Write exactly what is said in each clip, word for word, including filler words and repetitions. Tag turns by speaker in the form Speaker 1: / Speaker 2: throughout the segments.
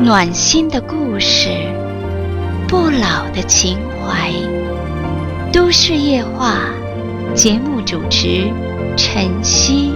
Speaker 1: 暖心的故事，不老的情怀。都市夜话节目主持陈曦。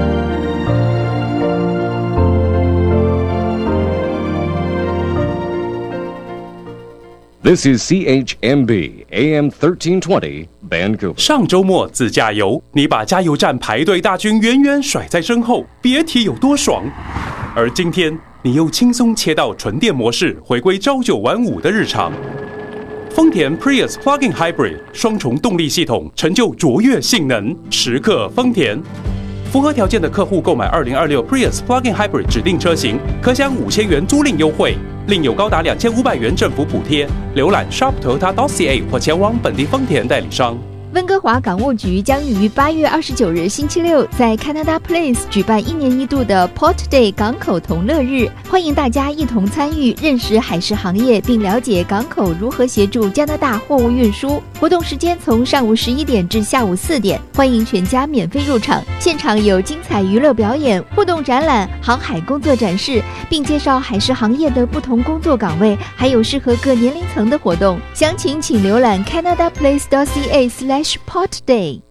Speaker 2: This is C H M B A M thirteen twenty Vancouver。
Speaker 3: 上周末自驾游，你把加油站排队大军远远甩在身后，别提有多爽。而今天，你又轻松切到纯电模式，回归朝九晚五的日常。丰田 Prius Plug-in Hybrid 双重动力系统，成就卓越性能，时刻丰田。符合条件的客户购买二零二六 Prius Plug-in Hybrid 指定车型，可享五千元租赁优惠，另有高达两千五百元政府补贴。浏览 shop toyota dot c a 或前往本地丰田代理商。
Speaker 4: 温哥华港务局将于八月二十九日星期六在 Canada Place 举办一年一度的 Port Day 港口同乐日，欢迎大家一同参与，认识海事行业，并了解港口如何协助加拿大货物运输。活动时间从上午十一点至下午四点，欢迎全家免费入场。现场有精彩娱乐表演、互动展览、航海工作展示，并介绍海事行业的不同工作岗位，还有适合各年龄层的活动。详情请浏览 canada place dot c a slash Port Day。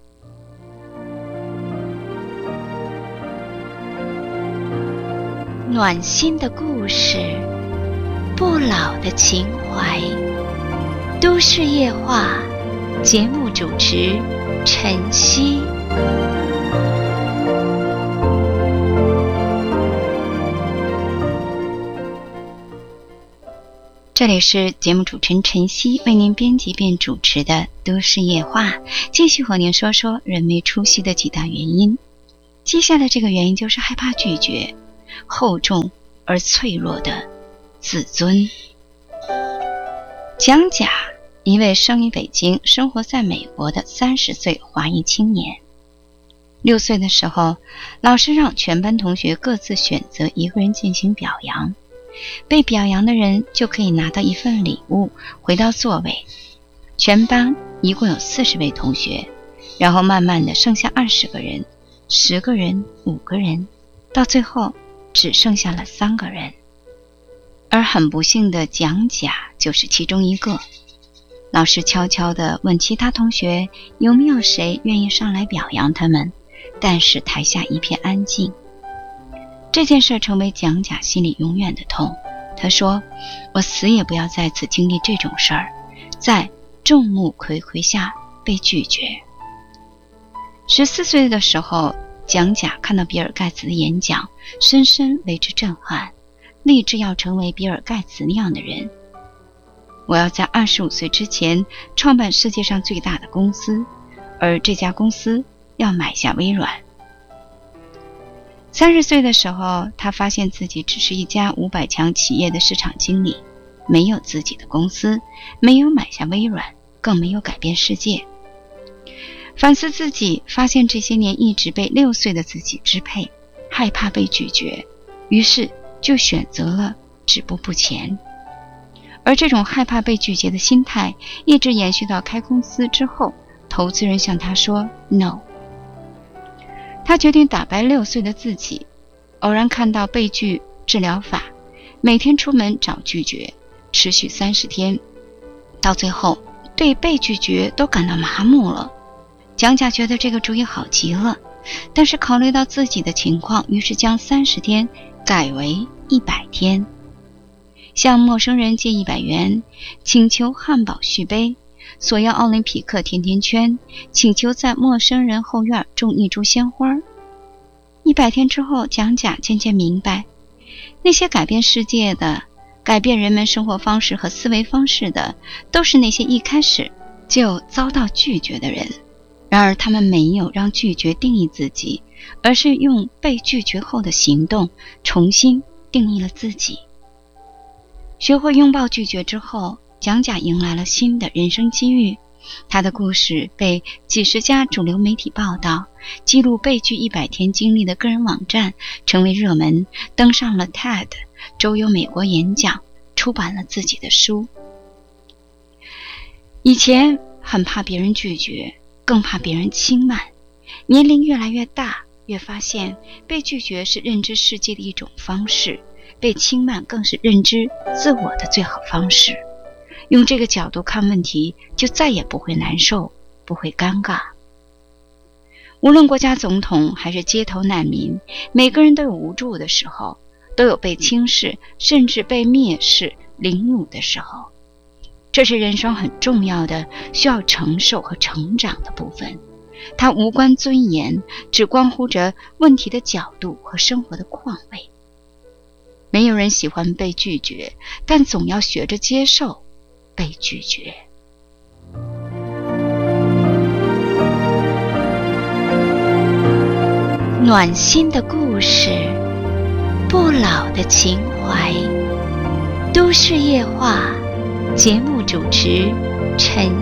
Speaker 1: 暖心的故事，不老的情怀。都市夜话节目主持陈曦。这里是节目主持人陈曦为您编辑并主持的都市夜话，继续和您说说人没出息的几大原因。接下来这个原因就是害怕拒绝，厚重而脆弱的自尊。蒋甲，一位生于北京生活在美国的三十岁华裔青年。六岁的时候，老师让全班同学各自选择一个人进行表扬，被表扬的人就可以拿到一份礼物，回到座位。全班一共有四十位同学，然后慢慢的剩下二十个人，十个人，五个人，到最后只剩下了三个人。而很不幸的蒋甲就是其中一个。老师悄悄地问其他同学有没有谁愿意上来表扬他们，但是台下一片安静。这件事成为蒋甲心里永远的痛。他说，我死也不要再次经历这种事儿，在众目睽睽下被拒绝。十四岁的时候，蒋甲看到比尔盖茨的演讲，深深为之震撼，立志要成为比尔盖茨那样的人。我要在二十五岁之前创办世界上最大的公司，而这家公司要买下微软。三十岁的时候，他发现自己只是一家五百强企业的市场经理，没有自己的公司，没有买下微软，更没有改变世界。反思自己，发现这些年一直被六岁的自己支配，害怕被拒绝，于是就选择了止步不前。而这种害怕被拒绝的心态一直延续到开公司之后，投资人向他说 no。 他决定打败六岁的自己，偶然看到被拒治疗法，每天出门找拒绝，持续三十天，到最后对被拒绝都感到麻木了。蒋甲觉得这个主意好极了，但是考虑到自己的情况，于是将三十天改为一百天。向陌生人借一百元，请求汉堡续杯，索要奥林匹克甜甜圈，请求在陌生人后院种一株鲜花。一百天之后，蒋甲渐渐明白，那些改变世界的、改变人们生活方式和思维方式的，都是那些一开始就遭到拒绝的人。然而他们没有让拒绝定义自己，而是用被拒绝后的行动重新定义了自己。学会拥抱拒绝之后，蒋甲迎来了新的人生机遇。他的故事被几十家主流媒体报道，记录被拒一百天经历的个人网站成为热门，登上了 T E D 周游美国演讲，出版了自己的书。以前很怕别人拒绝，更怕别人轻慢，年龄越来越大，越发现被拒绝是认知世界的一种方式， 被轻慢更是认知自我的最好方式。用这个角度看问题，就再也不会难受，不会尴尬。无论国家总统还是街头难民，每个人都有无助的时候，都有被轻视甚至被蔑视凌辱的时候。这是人生很重要的需要承受和成长的部分，它无关尊严，只关乎着问题的角度和生活的况味。没有人喜欢被拒绝，但总要学着接受被拒绝。暖心的故事，不老的情怀。都市夜话节目主持陈